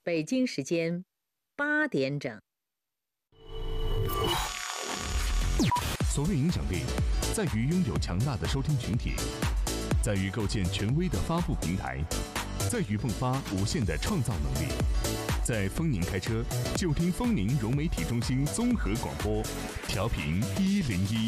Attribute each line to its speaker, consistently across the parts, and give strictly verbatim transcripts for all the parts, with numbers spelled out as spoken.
Speaker 1: 北京时间八点整。
Speaker 2: 所谓影响力，在于拥有强大的收听群体，在于构建权威的发布平台，在于迸发无限的创造能力。在丰宁开车，就听丰宁融媒体中心综合广播，调频一零一。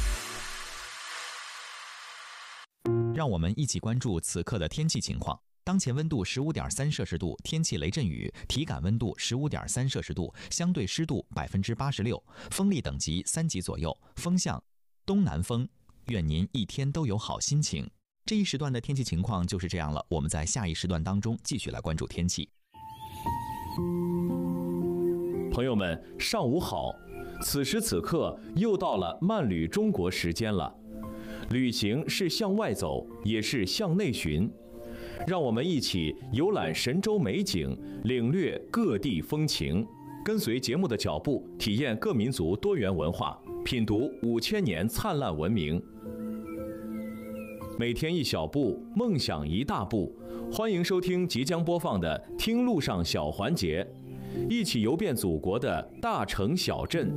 Speaker 3: 让我们一起关注此刻的天气情况。当前温度十五点三摄氏度，天气雷阵雨，体感温度十五点三摄氏度，相对湿度百分之八十六，风力等级三级左右，风向东南风。愿您一天都有好心情。这一时段的天气情况就是这样了，我们在下一时段当中继续来关注天气。
Speaker 4: 朋友们，上午好！此时此刻又到了慢旅中国时间了。旅行是向外走，也是向内寻。让我们一起游览神州美景，领略各地风情，跟随节目的脚步，体验各民族多元文化，品读五千年灿烂文明。每天一小步，梦想一大步。欢迎收听即将播放的《听路上小环节》，一起游遍祖国的大城小镇。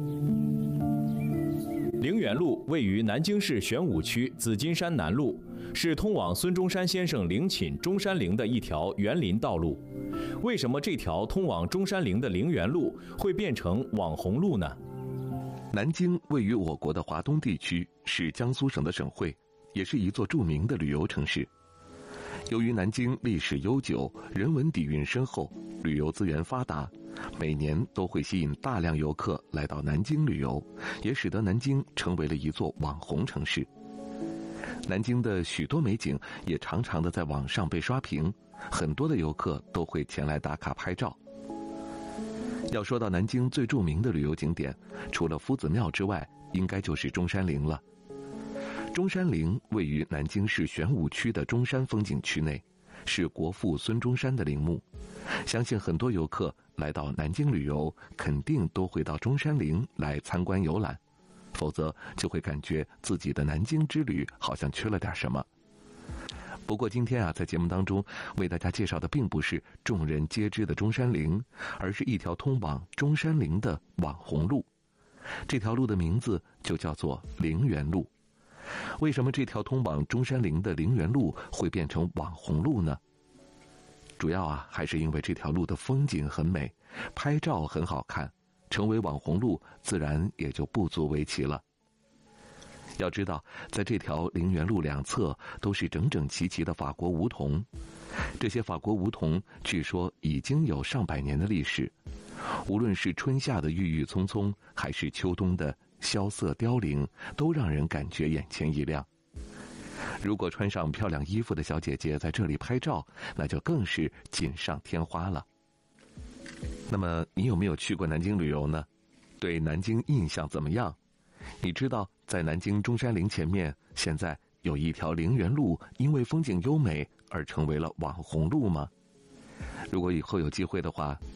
Speaker 4: 陵园路位于南京市玄武区紫金山南路，是通往孙中山先生陵寝中山陵的一条园林道路。为什么这条通往中山陵的陵园路会变成网红路呢？
Speaker 5: 南京位于我国的华东地区，是江苏省的省会，也是一座著名的旅游城市。由于南京历史悠久，人文底蕴深厚，旅游资源发达，每年都会吸引大量游客来到南京旅游，也使得南京成为了一座网红城市。南京的许多美景也常常的在网上被刷屏，很多的游客都会前来打卡拍照。要说到南京最著名的旅游景点，除了夫子庙之外，应该就是中山陵了。中山陵位于南京市玄武区的中山风景区内，是国父孙中山的陵墓。相信很多游客来到南京旅游，肯定都会到中山陵来参观游览，否则就会感觉自己的南京之旅好像缺了点什么。不过今天啊，在节目当中为大家介绍的并不是众人皆知的中山陵，而是一条通往中山陵的网红路。这条路的名字就叫做陵园路。为什么这条通往中山陵的陵园路会变成网红路呢？主要啊，还是因为这条路的风景很美，拍照很好看，成为网红路自然也就不足为奇了。要知道，在这条陵园路两侧都是整整齐齐的法国梧桐，这些法国梧桐据说已经有上百年的历史，无论是春夏的郁郁葱葱，还是秋冬的萧瑟凋零，都让人感觉眼前一亮。如果穿上漂亮衣服的小姐姐在这里拍照，那就更是锦上添花了。那么你有没有去过南京旅游呢？对南京印象怎么样？你知道在南京中山陵前面现在有一条陵园路，因为风景优美而成为了网红路吗？如果以后有机会的话，